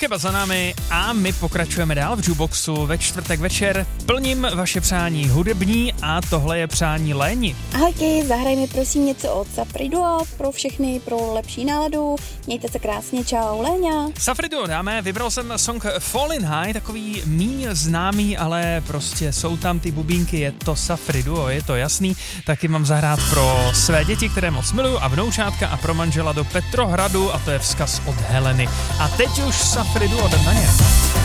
Alkeba za námi a my pokračujeme dál v Jukeboxu ve čtvrtek večer. Plním vaše přání hudební a tohle je přání Léni. Ahojky, zahraj mi prosím něco od Safriduo pro všechny, pro lepší náladu. Mějte se krásně, čau, Léňa. Safriduo dáme, vybral jsem song Fallin' High, takový míň známý, ale prostě jsou tam ty bubínky, je to Safriduo, je to jasný. Taky mám zahrát pro své děti, které moc miluju a vnoučátka a pro manžela do Petrohradu a to je vzkaz od Heleny. A teď už Safriduo jdem na ně.